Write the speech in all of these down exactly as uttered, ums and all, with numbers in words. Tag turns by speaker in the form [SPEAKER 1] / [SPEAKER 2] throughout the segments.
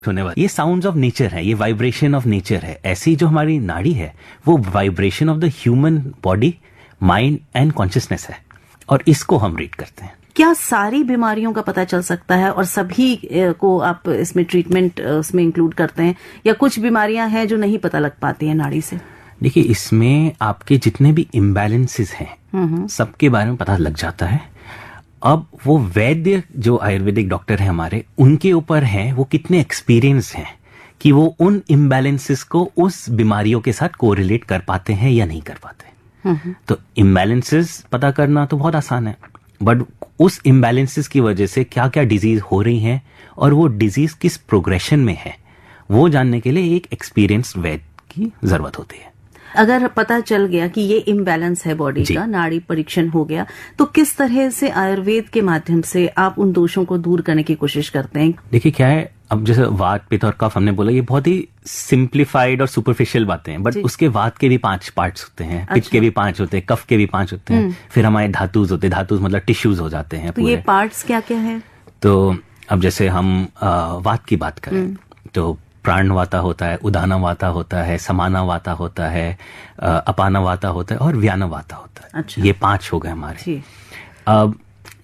[SPEAKER 1] होने वाला, ये साउंड्स ऑफ नेचर है, ये वाइब्रेशन ऑफ नेचर है। ऐसी जो हमारी नाड़ी है वो vibration of the human body, mind and consciousness है, और इसको हम रीड करते हैं।
[SPEAKER 2] क्या सारी बीमारियों का पता चल सकता है और सभी को आप इसमें ट्रीटमेंट उसमें इंक्लूड करते हैं, या कुछ बीमारियां हैं जो नहीं पता लग पाती हैं नाड़ी से?
[SPEAKER 1] देखिए, इसमें आपके जितने भी इम्बैलेंसेस हैं सबके बारे में पता लग जाता है। अब वो वैद्य जो आयुर्वेदिक डॉक्टर हैं हमारे, उनके ऊपर हैं वो कितने एक्सपीरियंस हैं कि वो उन इम्बैलेंसेस को उस बीमारियों के साथ कोरिलेट कर पाते हैं या नहीं कर पाते। तो इम्बैलेंसेस पता करना तो बहुत आसान है, बट उस इम्बैलेंसेस की वजह से क्या क्या डिजीज हो रही हैं और वो डिजीज किस प्रोग्रेशन में है, वो जानने के लिए एक एक्सपीरियंस वैद्य की जरूरत होती है।
[SPEAKER 2] अगर पता चल गया कि ये इम्बैलेंस है बॉडी का, नाड़ी परीक्षण हो गया, तो किस तरह से आयुर्वेद के माध्यम से आप उन दोषों को दूर करने की कोशिश करते हैं?
[SPEAKER 1] देखिए क्या है, अब जैसे वात, पित्त और कफ हमने बोला, ये बहुत ही सिंप्लीफाइड और सुपरफिशियल बातें हैं, बट उसके वात के भी पांच पार्ट्स होते हैं, पित्त के भी पांच होते हैं, कफ के भी पांच होते हैं, फिर हमारे धातुज होते हैं, धातुज मतलब टिश्यूज हो जाते हैं।
[SPEAKER 2] तो ये पार्ट्स क्या क्या है?
[SPEAKER 1] तो अब जैसे हम वात की बात करें तो प्राणवाता होता है, उदानवाता होता है, समानावाता होता है, अपानवाता होता है और व्यानवाता होता है।
[SPEAKER 2] अच्छा। ये
[SPEAKER 1] पांच हो गए हमारे। अब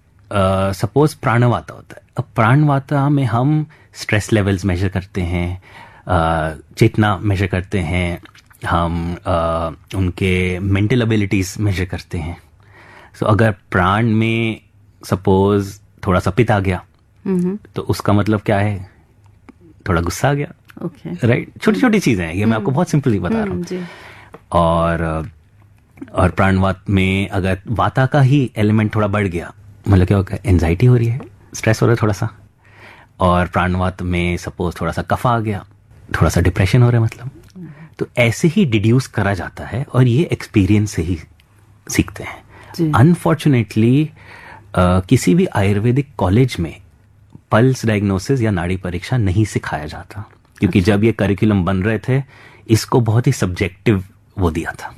[SPEAKER 1] सपोज प्राणवाता होता है, अब प्राणवाता में हम स्ट्रेस लेवल्स मेजर करते हैं, चेतना मेजर करते हैं, हम आ, उनके मेंटल एबिलिटीज मेजर करते हैं। सो so, अगर प्राण में सपोज थोड़ा सा पित्त आ गया तो उसका मतलब क्या है, थोड़ा गुस्सा आ गया।
[SPEAKER 2] ओके,
[SPEAKER 1] राइट, छोटी छोटी चीजें हैं ये, मैं आपको बहुत सिंपली बता रहा हूँ। और और प्राणवात में अगर वाता का ही एलिमेंट थोड़ा बढ़ गया, मतलब क्या होगा, एंजाइटी हो रही है, स्ट्रेस हो रहा है थोड़ा सा। और प्राणवात में सपोज थोड़ा सा कफ आ गया, थोड़ा सा डिप्रेशन हो रहा है मतलब। तो ऐसे ही डिड्यूस करा जाता है और ये एक्सपीरियंस से ही सीखते हैं। अनफॉर्चुनेटली किसी भी आयुर्वेदिक कॉलेज में पल्स डायग्नोसिस या नाड़ी परीक्षा नहीं सिखाया जाता, क्योंकि अच्छा। जब ये करिकुलम बन रहे थे इसको बहुत ही सब्जेक्टिव वो दिया था।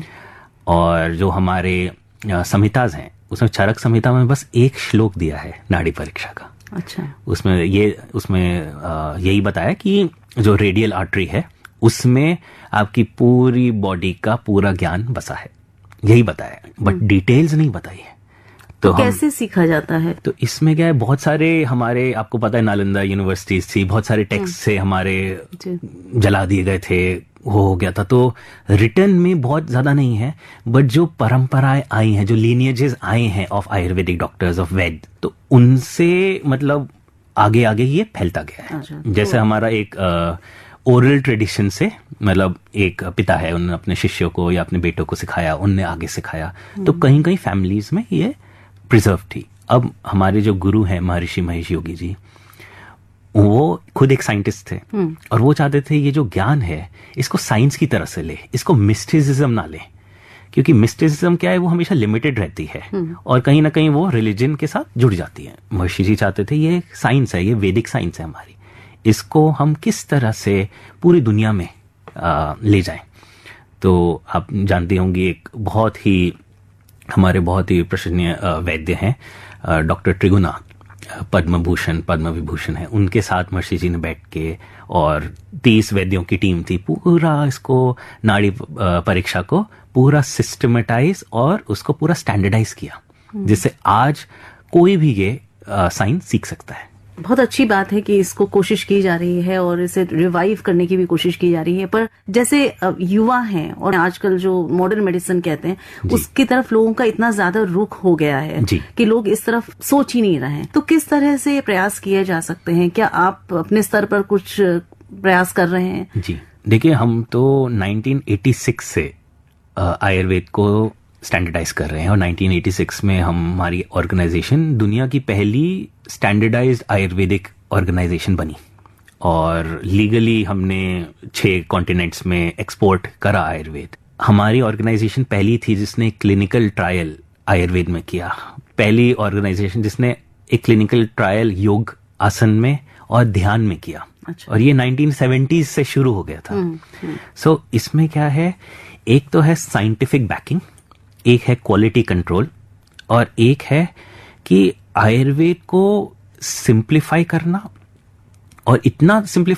[SPEAKER 1] और जो हमारे संहिताज हैं उसमें चरक संहिता में बस एक श्लोक दिया है नाड़ी परीक्षा का।
[SPEAKER 2] अच्छा।
[SPEAKER 1] उसमें ये उसमें यही बताया कि जो रेडियल आर्टरी है उसमें आपकी पूरी बॉडी का पूरा ज्ञान बसा है, यही बताया, बट डिटेल्स नहीं बताई है।
[SPEAKER 2] तो, तो कैसे सीखा जाता है?
[SPEAKER 1] तो इसमें क्या है, बहुत सारे हमारे, आपको पता है नालंदा यूनिवर्सिटीज थी, बहुत सारे टेक्स्ट से हमारे जला दिए गए थे, वो हो गया था। तो रिटर्न में बहुत ज्यादा नहीं है, बट जो परंपराएं आई हैं, जो लीनियजेस आए हैं ऑफ आयुर्वेदिक डॉक्टर्स ऑफ वैद, तो उनसे मतलब आगे आगे ये फैलता गया है। अच्छा, जैसे तो हमारा एक ओरल ट्रेडिशन से, मतलब एक पिता है, उन्होंने अपने शिष्यों को या अपने बेटों को सिखाया, उनने आगे सिखाया, तो कहीं कहीं फैमिलीज में ये प्रिजर्व थी। अब हमारे जो गुरु हैं महर्षि महेश योगी जी, वो खुद एक साइंटिस्ट थे और वो चाहते थे ये जो ज्ञान है इसको साइंस की तरह से ले, इसको मिस्टिसिज्म ना ले, क्योंकि मिस्टिसिज्म क्या है, वो हमेशा लिमिटेड रहती है और कहीं ना कहीं वो रिलीजन के साथ जुड़ जाती है। महर्षि जी चाहते थे ये साइंस है, ये वैदिक साइंस है हमारी, इसको हम किस तरह से पूरी दुनिया में आ, ले जाएं। तो आप जानती होंगी एक बहुत ही हमारे बहुत ही प्रशंसनीय वैद्य हैं डॉक्टर त्रिगुना, पद्म भूषण पद्म विभूषण है, उनके साथ महर्षि जी ने बैठ के, और तीस वैद्यों की टीम थी, पूरा इसको नाड़ी परीक्षा को पूरा सिस्टमेटाइज और उसको पूरा स्टैंडर्डाइज किया, जिससे आज कोई भी ये साइंस सीख सकता है।
[SPEAKER 2] बहुत अच्छी बात है कि इसको कोशिश की जा रही है और इसे रिवाइव करने की भी कोशिश की जा रही है। पर जैसे युवा हैं और आजकल जो मॉडर्न मेडिसिन कहते हैं उसकी तरफ लोगों का इतना ज्यादा रुख हो गया है कि लोग इस तरफ सोच ही नहीं रहे हैं, तो किस तरह से प्रयास किए जा सकते हैं? क्या आप अपने स्तर पर कुछ प्रयास कर रहे हैं?
[SPEAKER 1] जी देखिए, हम तो नाइनटीन एटी सिक्स से आयुर्वेद को स्टैंडर्डाइज कर रहे हैं और नाइनटीन एटी सिक्स में हमारी ऑर्गेनाइजेशन दुनिया की पहली स्टैंडर्डाइज्ड आयुर्वेदिक ऑर्गेनाइजेशन बनी और लीगली हमने छह कॉन्टिनेंट्स में एक्सपोर्ट करा आयुर्वेद। हमारी ऑर्गेनाइजेशन पहली थी जिसने क्लिनिकल ट्रायल आयुर्वेद में किया, पहली ऑर्गेनाइजेशन जिसने एक क्लिनिकल ट्रायल योग आसन में और ध्यान में किया। अच्छा। और ये नाइनटीन सेवेंटीज़ से शुरू हो गया था। सो so, इसमें क्या है, एक तो है साइंटिफिक बैकिंग, एक है क्वालिटी कंट्रोल और एक है कि आयुर्वेद को सिंप्लीफाई करना और इतना सिंप्लीफाई